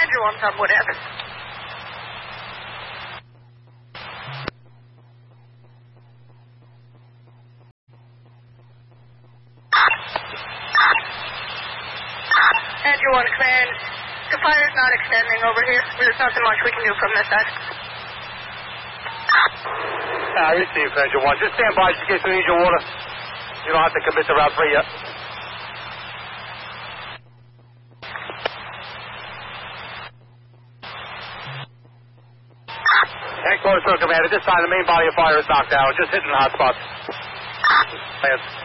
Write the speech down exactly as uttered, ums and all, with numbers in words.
Andrew on top, whatever. Andrew on command. The fire's not extending over here. There's nothing much we can do from this side. I receive, Andrew one. Just stand by just in case we need your water. You don't have to commit to Route three yet. Tank close to command. At this time, the main body of fire is knocked down. Just hitting the hot spots. Yes.